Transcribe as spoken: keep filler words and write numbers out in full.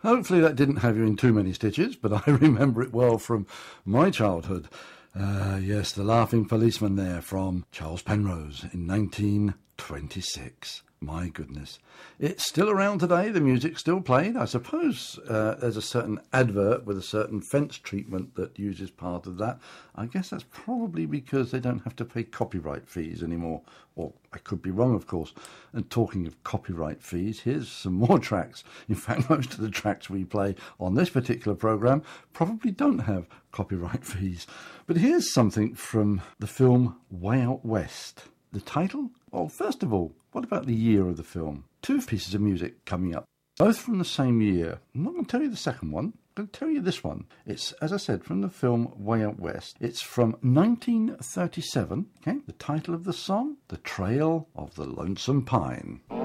Hopefully that didn't have you in too many stitches, but I remember it well from my childhood. Uh, yes, The Laughing Policeman there from Charles Penrose in nineteen twenty-six. My goodness. It's still around today, the music's still played. I suppose uh, there's a certain advert with a certain fence treatment that uses part of that. I guess that's probably because they don't have to pay copyright fees anymore. Or I could be wrong, of course. And talking of copyright fees, here's some more tracks. In fact, most of the tracks we play on this particular programme probably don't have copyright fees. But here's something from the film Way Out West. The title? Well, first of all, what about the year of the film? Two pieces of music coming up, both from the same year. I'm not going to tell you the second one. I'm going to tell you this one. It's, as I said, from the film Way Out West. It's from nineteen thirty-seven. Okay, the title of the song, The Trail of the Lonesome Pine.